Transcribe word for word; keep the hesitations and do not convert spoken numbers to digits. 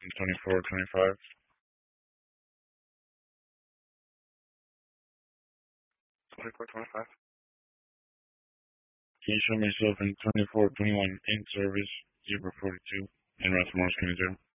twenty-four, twenty-five. twenty-four, twenty-five. Can you show me yourself in twenty-four, twenty-one in service, zero forty-two, in Russell Morris County Jail?